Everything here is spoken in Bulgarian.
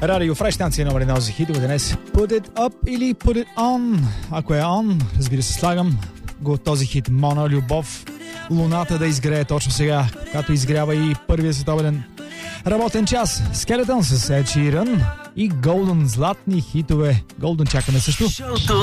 Радио Фреш, станция номер 1 за хитове днес. Put it up или put it on. Ако е on, разбира се, слагам го този хит Мона Любов. Луната да изгрее точно сега, когато изгрява и първия световен работен час. Skeleton с Ed Sheeran и Golden, златни хитове. Golden чакаме също.